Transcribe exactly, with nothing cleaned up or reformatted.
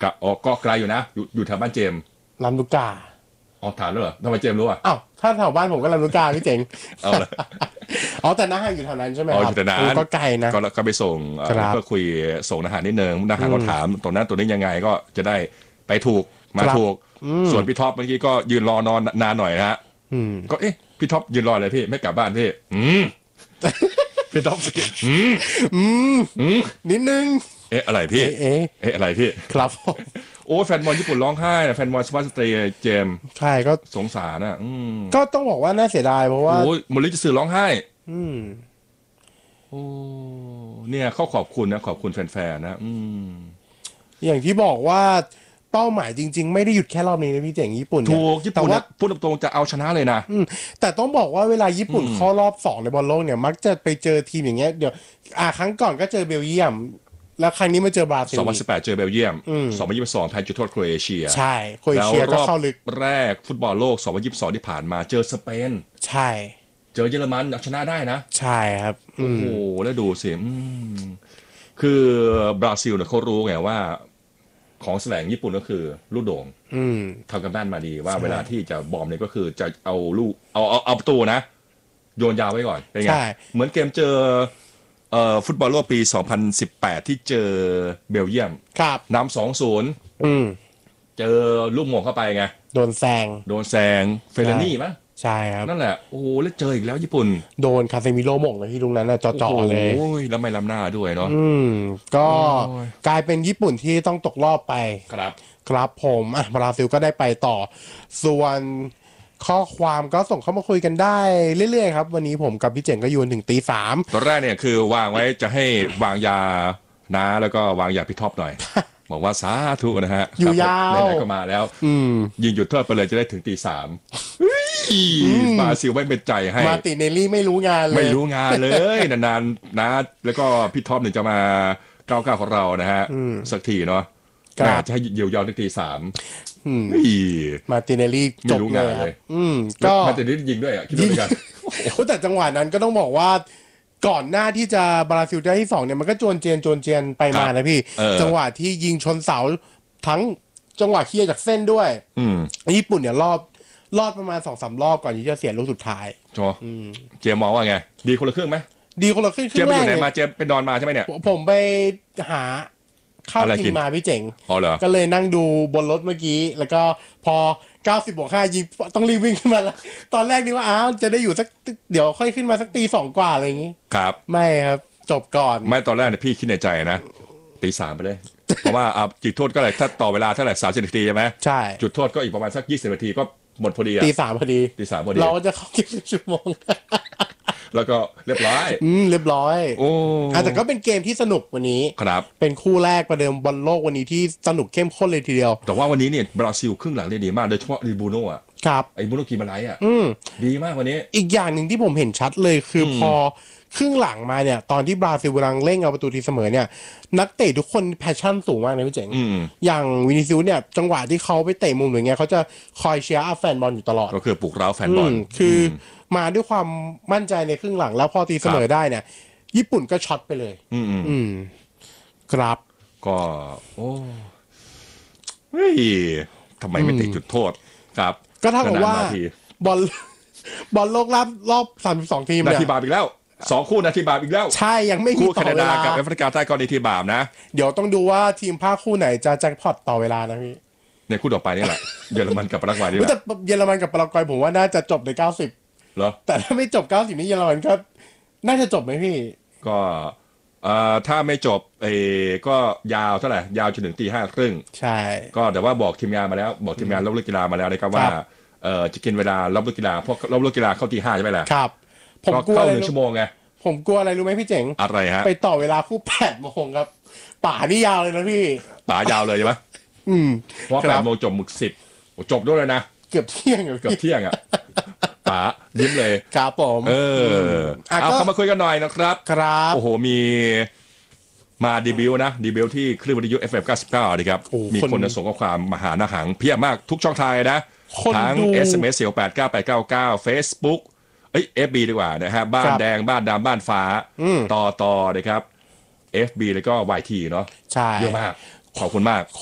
กะอ๋อก็ไกลอยู่นะอยู่อยู่แถวบ้านเจมลำลูกกาอ๋อถามแล้วเหรอทำไมเจมรู้อ่ะอ้าวถ้าแถวบ้านผมก็ลำลูกกาพี่เจ๋งเอาเลยอ๋อแต่น้าห่างอยู่แถวนั้นใช่ไหมครับอ๋ออยู่แถวนั้นก็ไกลนะก็ก็ไปส่งก็คุยส่งอาหารนิดนึงอาหารก็ถามตรงนั้นตัวนี้ยังไงก็จะได้ไปถูกมาถูกส่วนพี่ท็อปเมื่อกี้ก็ยืนรอนอนนานหน่อยนะฮะก็เอ๊ะพี่ท็อปยืนรออะไรพี่ไม่กลับบ้านพี่อืมพี่ท็อปอืมอืมอืมนิดนึงเอ๊ะอะไรพี่เอ๊ะเอ๊ะอะไรพี่ครับโอ้แฟนบอลญี่ปุ่นร้องไห้แฟนบอลสปาร์ตเตย์เจมใช่ก็สงสารอ่ะก็ต้องบอกว่าน่าเสียดายเพราะว่าโอ้ยมอริจะสื่อร้องไห้อืมโอ้เนี่ยเขาขอบคุณนะขอบคุณแฟนๆนะอืมอย่างที่บอกว่าเป้าหมายจริงๆไม่ได้หยุดแค่รอบนี้นะพี่เจ๋งญี่ปุ่นถูกญี่ปุ่นนะพูดตรงๆจะเอาชนะเลยนะแต่ต้องบอกว่าเวลาญี่ปุ่นเข้ารอบสองในบอลโลกเนี่ยมักจะไปเจอทีมอย่างเงี้ยเดี๋ยวอ่าครั้งก่อนก็เจอเบลเยียมแล้วครั้งนี้มาเจอบราซิลสองพันสิบแปดเจอเบลเยียมสองพันยี่สิบสองแพ้จุดโทษโครเอเชียใช่โครเอเชียก็เข้าลึกแรกฟุตบอลโลกสองพันยี่สิบสองที่ผ่านมาเจอสเปนใช่เจอเยอรมันชนะได้นะใช่ครับโอ้โหแล้วดูสิคือบราซิลเนี่ยเขารู้ไงว่าของแสลงญี่ปุ่นก็คือลูกโด่งทำกันบ้านมาดีว่าเวลาที่จะบอมเนี่ยก็คือจะเอาลูกเอาเอาเอาประตูนะโยนยาวไว้ก่อนเป็นไงเหมือนเกมเจอเอ่อฟุตบอลโลกปีสองพันสิบแปดที่เจอเบลเยียมนำสองศูนย์เจอลูกหม่งเข้าไปไงโดนแซงโดนแซงเฟเรนี่มั้ยใช่ครับนั่นแหละโอ้โหแล้วเจออีกแล้วญี่ปุ่นโดนคาเซมิโร่หม่งเลยที่ตรงนั้นน่ะจ่อๆเลยโอ้ยแล้วไม่ล้ำหน้าด้วยเนาะอืมก็กลายเป็นญี่ปุ่นที่ต้องตกรอบไปครับครับผมอ่ะบราซิลก็ได้ไปต่อส่วนข้อความก็ส่งเข้ามาคุยกันได้เรื่อยๆครับวันนี้ผมกับพี่เจ๋งก็อยู่ถึงตีสามตอนแรกเนี่ยคือวางไว้จะให้วางยานะแล้วก็วางยาพี่ท็อปหน่อยบอกว่าสาธุนะฮะอยู่ยาวไหนๆก็มาแล้วยิงหยุดโทษไปเลยจะได้ถึงตีสามบราซิลไม่เป็นใจให้มาติเนลลี่ไม่รู้งานเลยไม่รู้งานเลยนานๆนะแล้วก็พี่ท็อปเนี่ยจะมาก้าวก้าวของเรานะฮะสักทีเนาะจะให้เยียวยาถึงตีสามมาติเนลลี่จบเลยก็มาติเนลลี่ยิงด้วยอ่ะคิดดูกันแต่จังหวะนั้นก็ต้องบอกว่าก่อนหน้าที่จะบราซิลได้ที่สองเนี่ยมันก็จวนเจียนจวนเจียนไปมานะพี่จังหวะที่ยิงชนเสาทั้งจังหวะเคลียร์จากเส้นด้วยญี่ปุ่นเนี่ยรอบรอดประมาณสองสามรอบก่อนที่จะเสียลูกสุดท้ายจอเจมมองว่าไงดีคนละครึ่งไหมดีคนละครึ่งเจมไปอยู่ไหนมาเจมไปนอนมาใช่ไหมเนี่ยผมไปหาข้าวกินมาพี่เจ๋งก็เลยนั่งดูบนรถเมื่อกี้แล้วก็พอเก้าสิบบวกห้ายิงต้องรีบวิ่งขึ้นมาแล้วตอนแรกนี่ว่าอ้าวจะได้อยู่สักเดี๋ยวค่อยขึ้นมาสักตีสองกว่าอะไรอย่างงี้ครับไม่ครับจบก่อนไม่ตอนแรกเนี่ยพี่คิดในใจนะตีสามไปเลยเพราะว่าอ่ะจุดโทษก็เลยถ้าต่อเวลาเท่าไหร่สามสิบนาทีใช่ไหมใช่จุดโทษก็อีกประมาณสักยี่สิบนาทีก็หมดพอดีตีสามพอดีตีสามพอดีเราจะเข้ากี่ชั่วโมงแล้วก็เรียบร้อยอืมเรียบร้อยโอ้แต่ก็เป็นเกมที่สนุกวันนี้ครับเป็นคู่แรกประเดิมบอลโลกวันนี้ที่สนุกเข้มข้นเลยทีเดียวแต่ว่าวันนี้เนี่ยบราซิลครึ่งหลังได้ดีมากโดยเฉพาะริบูโน่อะครับไอ้บูโน่กีมาไลอะดีมากวันนี้อีกอย่างหนึ่งที่ผมเห็นชัดเลยคือพอครึ่งหลังมาเนี่ยตอนที่บราซิลกำลังเร่งเอาประตูทีเสมอเนี่ยนักเตะทุกคนแพชชั่นสูงมากนะพี่เจ๋งอย่างวินิซิอุสเนี่ยจังหวะที่เขาไปเตะมุมอย่างเงี้ยเขาจะคอยเชียร์แฟนบอลอยู่ตลอดก็คือปลุกเร้าแฟนบอลคือมาด้วยความมั่นใจในครึ่งหลังแล้วพอตีเสมอได้เนี่ยญี่ปุ่นก็ช็อตไปเลยอืมอืมครับก็โอ้เฮ้ยทำไมไม่ติดจุดโทษครับก็เท่ากับว่าบอลบอลโลกรอบรอบสามสิบสองทีมเนี่ยนาทีบาปอีกแล้วสองคู่นาทีบาปอีกแล้วใช่ยังไม่มีคู่แคนาดากับแอฟริกาใต้ก็นาทีบาปนะเดี๋ยวต้องดูว่าทีมภาคคู่ไหนจะแจ็คพอตต่อเวลานะพี่ในคู่ต่อไปนี่แหละเยอรมันกับปารากวัยนี่แหละแต่เยอรมันกับปารากวัยผมว่าน่าจะจบในเก้าสิบเหรอแต่ถ้าไม่จบเก้าสิบนี่เยอรมันก็น่าจะจบไหมพี่ก็เอ่อถ้าไม่จบเอก็ยาวเท่าไหร่ยาวจนถึงตีห้าครึ่งใช่ก็แต่ว่าบอกทีมงานมาแล้วบอกทีมงานรอบเลือกกีฬามาแล้วนะครับว่าเอ่อจะกินเวลารอบเลือกกีฬาเพราะรอบเลือกกีฬาเข้าตีห้าใช่ไหมล่ะครับผมกลัวเข้าหนึ่งชั่วโมงไงผมกลัวอะไรรู้ไหมพี่เจ๋งอะไรฮะไปต่อเวลาคู่แปดโมงครับป่านี่ยาวเลยนะพี่ป่ายาวเลยใช่ไหมอืมเพราะแปดโมงจบหมึกสิบจบด้วยเลยนะเกือบเที่ยงเกือบเที่ยงอ่ะป๋ายิ้มเลยครับผมเออเอาเข้ามาคุยกันหน่อยนะครับครับโอ้โหมีมาดีบิวนะดีบิวที่คลื่นวิทยุ เอฟ เอ็ม เก้าสิบเก้าดีครับมีคนส่งข้อความมาหาหน้าหังเพียบมากทุกช่องทางนะทั้ง เอส เอ็ม เอส สี่ แปด เก้า แปด เก้า เก้า Facebook เอ้ย เอฟ บี ดีกว่านะฮะบ้านแดงบ้านดำบ้านฟ้าต่อต่อนะครับ เอฟ บี แล้วก็ วาย ที เนาะใช่เยอะมากขอบคุณมาก